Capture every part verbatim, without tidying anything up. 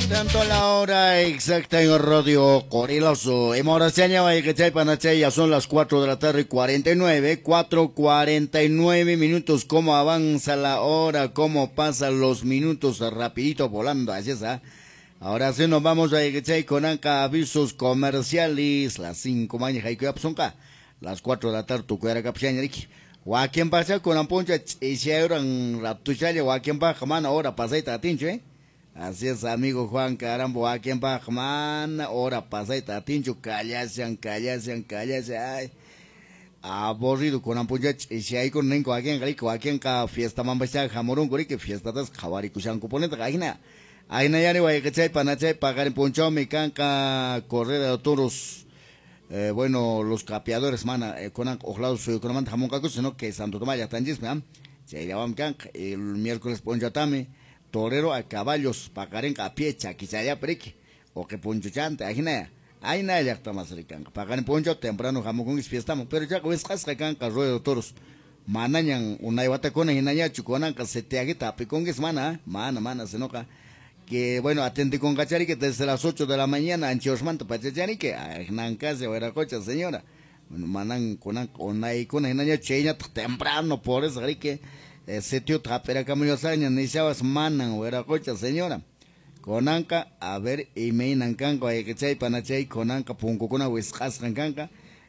Tanto la hora exacta en Radio Coriloso. Hemos ya son las cuatro de la tarde y cuarenta y nueve, cuatro cuarenta y nueve minutos. Cómo avanza la hora, cómo pasan los minutos rapidito volando, así es, ¿eh? Ahora sí nos vamos a ir con anca avisos comerciales. Las cinco mañana hay que apsonca. Las cuatro de la tarde tu cuera capchañarique. Joaquín pasa con la poncha y si eran raptuchale Joaquín baja man ahora pasa y tatincho, ¿eh? Así es, amigo Juan Carambo, Joaquín baja man ahora pasa y tatincho, callasean, callasean, callasean, ay. Aburrido con la poncha y si hay con nengo Joaquín garico, Joaquín ka fiesta man basa jamorón garique fiesta das jawari kushan kuponeta gajina. Ay na yani guay que chay panachay pagar en poncho me canca correr de toros. Eh, bueno, los capeadores, mana, eh, con ojlados su economía jamón caco, sino que Santo Tomás ya están disme, se llaman canca, el miércoles ponjatame, torero a caballos, pagaren a pie, quizá ya preque, o que poncho chante, ahí nada, ahí nada ya está más rica, pagaren poncho temprano jamón con fiestamos, pero ya que es casca canca, ruedo de toros, manañan, una ibata con hinaya, chuconan, que se te agita, picongues, mana, mana, mana, se enoja. Que bueno, atende con cachari que desde las ocho de la mañana en Chiosmanto Pachachari que en casa o era cocha señora manan con una con una cheña temprano por eso que ese tío tapera camino saña ni sabes manan o era cocha señora con anca a ver y me nancanco hay que chay panachay con anca punco con agua escas canca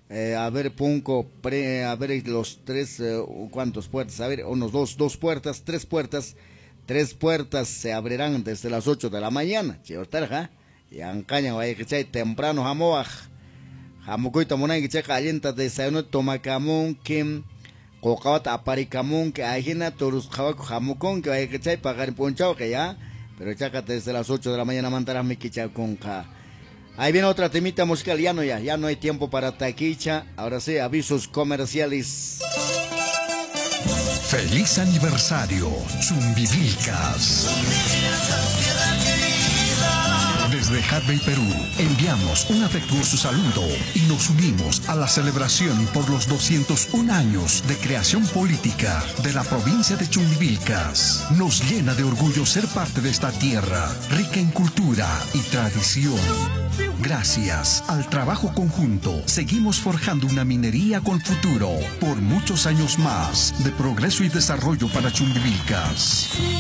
a ver punco pre a ver los tres uh, cuántos puertas a ver unos dos dos puertas tres puertas. Tres puertas se abrirán desde las ocho de la mañana. Chiortarja, y ancaña, vaya que chay temprano, jamoaj. Jamocoita monay que chay calienta desayuno, tomacamón, que cocawata aparicamón, que ajena, torus jabaco, jamocón, que vaya que chay pagar ponchao, que ya. Pero chaca desde las ocho de la mañana mandará mi quicha con ca. Ahí viene otra temita musical, ya no ya, ya no hay tiempo para taquicha. Ahora sí, avisos comerciales. Feliz aniversario, Chumbivilcas. Desde Hadley, Perú, enviamos un afectuoso saludo y nos unimos a la celebración por los doscientos un años de creación política de la provincia de Chumbivilcas. Nos llena de orgullo ser parte de esta tierra, rica en cultura y tradición. Gracias al trabajo conjunto, seguimos forjando una minería con futuro por muchos años más de progreso y desarrollo para Chumbivilcas.